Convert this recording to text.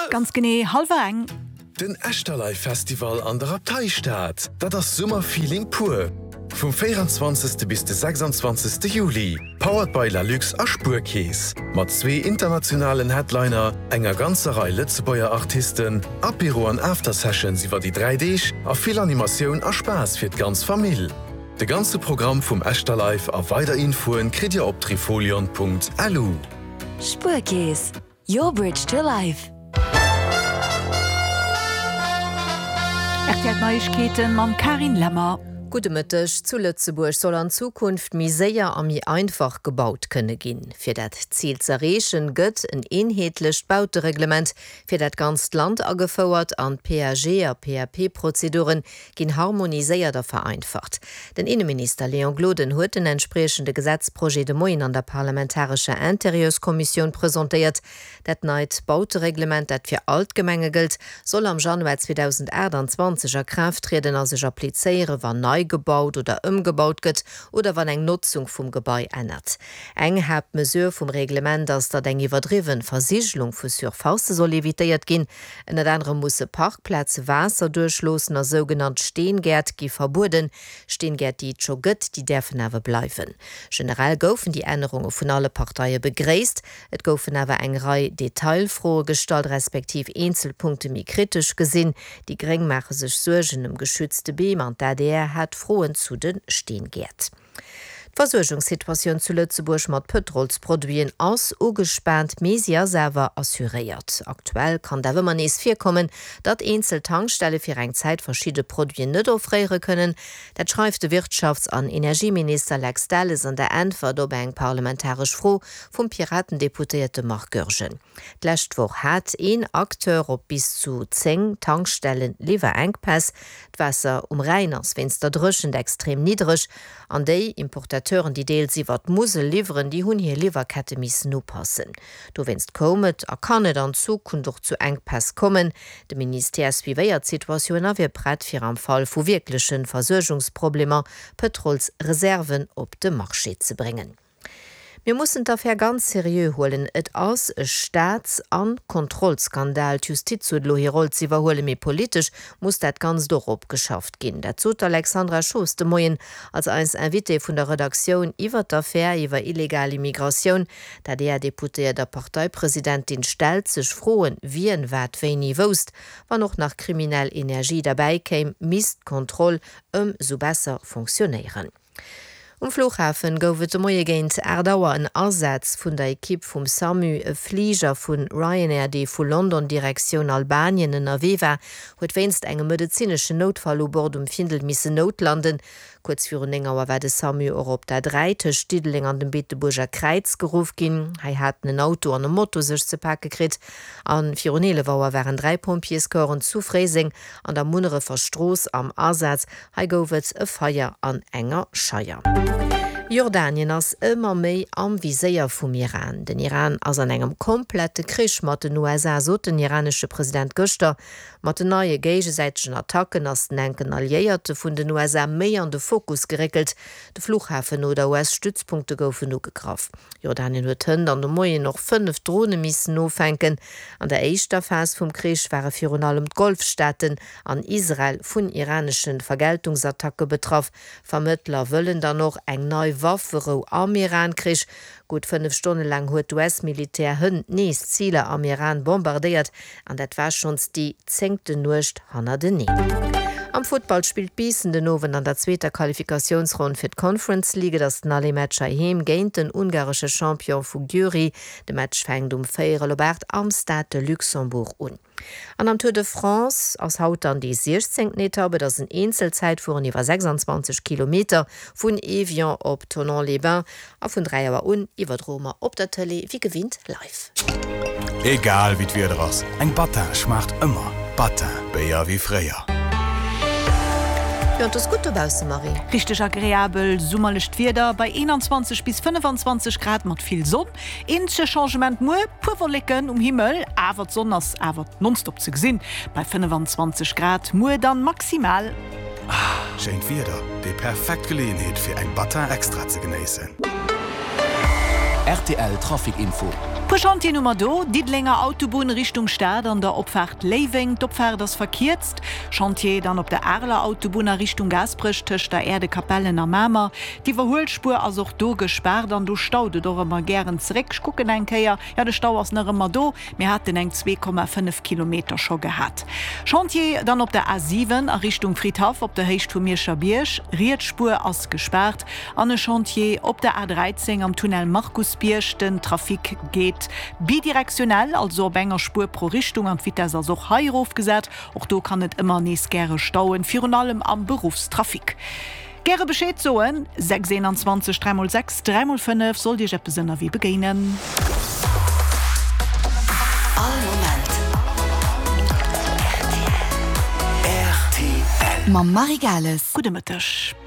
Ganz gené halber eng. Den Echterlei-Festival an der Abteistaat, dat das Summerfeeling pur. Vom 24. bis den 26. Juli. Powered by La Luxe a Spurkäes. Mat 2 internationalen Headliner, enger ganze Reihe Lützebauer Artisten, Apero an Aftersessions iwwer die 3D a viel Animation a Spaß fir d ganz Familie. De ganze Programm vom Echterlife a Weiterinfoen kriegt ihr op trifolion.lu. Spurkäes. Your bridge to life. RTL Neuigkeiten mam Karin Lämmer. Gute Mittag, zu Lützeburg soll an Zukunft mi séier a mi einfach gebaut könne gin. Für dat Ziel zu erreichen gëtt ein einheitliches Bautereglement für dat ganz Land angefordert an PAG a PAP-Prozeduren gin harmoniséiert oder vereinfacht. Den Innenminister Leon Gloden huet den entsprechende Gesetzprojekt de Moin an der Parlamentarische Interieurskommission präsentiert. Dat neid Bautereglement, dat für Altgemenge gilt, soll am Januar 2021 a Kraft treten as sich appliziere, wann neu gebaut oder umgebaut gëtt oder wann eng Nutzung vum Gebäi ändert. Eng hebt Mesure vum Reglement, ass dat eng iwwerdriwen Versichelung vu Surface soll evitéiert ginn. En et andere musse Parkplätze Wasser durchlosen a sogenannt Steengärt gi verbuden. Steengärt die scho gëtt, die derfen awer bleiwen. Generell goufen die Änderungen vun alle Parteiie begréist. Et goufen awer eng Rei detailfroe Gestalt respektiv Einzelpunkte mi kritisch gesinn. Die Gring mache sech Surgen im geschützte Beam an der hat frohen zu den Steengärt. Versorgungssituation zu Lützeburg mat Petrolsproduien aus ugespannt Mesia selber assuriert. Aktuell kann der man es vorkommen, dat Einzeltankstelle für eng Zeit verschiedene Produktien nicht aufreieren können. Dat schreibt der Wirtschafts- und Energieminister Lex Dalles an der Antwort op eng parlamentarisch froh vom Piratendeputierte Marc Görgen. Letzte Woche hat ein Akteur op bis zu 10 Tankstellen Lieferengpass. Wasser Rheiners wenns der drschend extrem niedrig an déi Importateuren die Deel sie wat Musel liveren, die hunn hier Leverkette missen oppassen. Du wennst komet erkannet an Zukunft doch zu Engpass kommen. De Ministers wieéiert Situation a wie brett fir am Fall vu wirklichschen Versorgungsproblemer Petrolsreserven op de Marché zu bringen. Wir mussssen dafür ganz seriös holen, et aus Staats- an Kontrollskandal Justiz und Lohirol sie überholen mir politisch, muss dat ganz doch abgeschafft gehen. Dazu Alexandra Schoß de Moyen als eins Invité von der Redaktion iwwer d'Affaire iwwer illegale Migration, da der Deputé der Parteipräsidentin stellt sich frohen wie en wat wenig wust, wann noch nach kriminell Energie dabei käme, misst Kontroll so besser funktionieren. Flughafen goufet de Moie géint Erdauer en Ersatz vun der Ekipp vum SAMU e Flieger vun Ryanair, die vu London Direktion Albanien en Aveva huet wéinst engem medizinsche Notfall u Bord Findel misse Notlanden. Kurz vir enger war de SAMU op der 3. Stidling an dem Beteburger Kreiz geruf ginn. Hei hat en Auto an dem Motto sech ze pake krit. An Fionelewauer waren 3 Pompierskoren zu Freising an der Munere Verstroos am Ersatz. Hei goufet e Feier an enger Scheier. Jordanien ass ëmmer méi am Viséier vum Iran. Den Iran ass an engem komplette Krich mat den USA so den iranesche Präsident Göster, mat de neue gegensäitschen Attacken ass den enken Alliéierte vun den USA méi an de Fokus gerekelt. De Flughafen oder US-Stützpunkte goufen no gegraf. Jordanien huet hënd an de Moie noch 5 Drohne missen nofänken. An der éischter Phase vum Krich waren fir allem Golfstaaten an Israel vun iraneschen Vergeltungsattacke betraff. Vermëttler wëllen da noch eng neu Waffero am Iran krich. Gut 5 Stunden lang huet US-Militär hunn nees Ziele am Iran bombardiert, an dat war schons die 10. Nucht hanner de nie. Am Football spielt Bießen den Nowen an der 2. Qualifikationsrunde für die Conference League, das alle Matcher heim géint den ungarische Champion vu Győri. De Match fängt 4 Lobert am Stade de Luxembourg un. An am Tour de France aus haut an die 16. Etappe, das in Einzelzeit fuhren iwwer 26 Kilometer vun Evian op Tonon-les-Bains a vun 3 Uhr un iwwer Roma op der Tele wie gewinnt live. Egal wie wir was, eng Batin schmacht immer. Batin, beier wie freier. Ja, das gut dabei, Marie. Richtig agréabel, summerlicht wieder bei 21 bis 25 Grad mit viel Sonne. Ähnliche Changement nur Pulverlicken Himmel, aber sonners, aber nonstop zu sehen. Bei 25 Grad nur dann maximal. Schön wieder, die perfekte Gelegenheit für ein Batin extra zu genießen. RTL Trafikinfo. Chantier Nummer do, Diedlinger Autobahn Richtung Stadt an der Opfahrt Leiving, d'Opfahrt das verkehrt. Chantier dann op der Erler Autobahn Richtung Gasbrüch tisch der Erde Kapellen am Mamer. Die Verholspur also auch do gesperrt, an du staude doch immer gern zurück. Gucken ein Keier, ja der Stau ist noch immer do. Wir hatten eng 2,5 Kilometer schon gehabt. Chantier dann op der A7 Richtung Friedhof op der Hecht von Mirscher Birch. Riedspur ist gesperrt. An der Chantier op der A13 am Tunnel Markusbirch, den Trafik geht bidirektionell, also Bennger Spur pro Richtung an Vitesse auch Heiruf gesagt. Auch do kann es immer nicht gerne stauen, für allem am Berufstrafik. Gerne Bescheid so 621 306 305 soll die Jeppesinn wie beginnen. Ma Marigales. Gute Mittag.